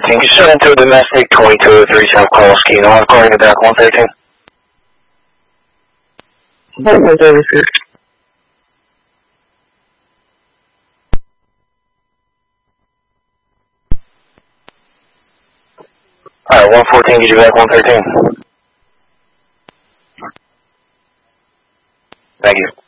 114, you sent into a domestic 2203 South Carl Ski. Now I'm calling you back 113. What was services? Alright, 114, get you back 113. Thank you.